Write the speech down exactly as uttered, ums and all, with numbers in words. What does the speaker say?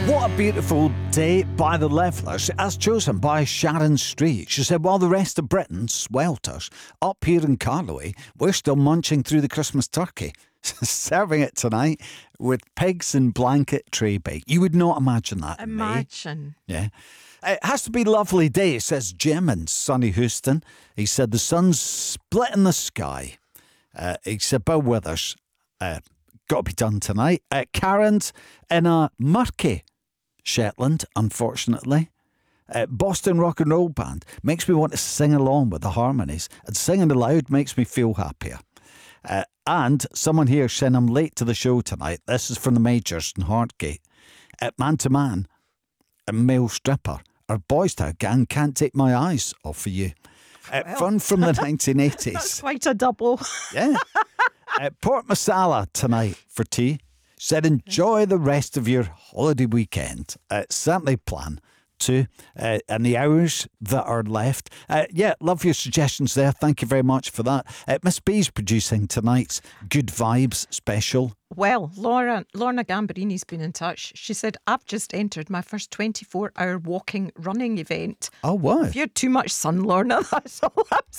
What a beautiful day by the Levellers, as chosen by Sharon Street. She said, while the rest of Britain swelters, up here in Carloway, we're still munching through the Christmas turkey. Serving it tonight with pigs in blanket tray bake. You would not imagine that in May. Imagine. Yeah. It has to be a lovely day, says Jim in sunny Houston. He said the sun's split in the sky. Uh, he said Bill Withers, uh, got to be done tonight. Uh, Karen's in a murky Shetland, unfortunately. Uh, Boston Rock and Roll Band makes me want to sing along with the harmonies, and singing aloud makes me feel happier. Uh, and someone here saying I'm late to the show tonight. This is from the Majors in Hardgate. Uh, man to man, a male stripper. Our Boys Town gang can't take my eyes off of you. Uh, Well. Fun from the nineteen eighties. That's quite a double. Yeah. Uh, Port Masala tonight for tea. Said enjoy the rest of your holiday weekend. Uh, certainly plan to. Uh, and the hours that are left. Uh, yeah, love your suggestions there. Thank you very much for that. Uh, Miss B's producing tonight's Good Vibes special. Well, Laura, Lorna Gambarini's been in touch. She said, I've just entered my first twenty-four hour walking running event. Oh, wow. If you had too much sun, Lorna, that's all I'm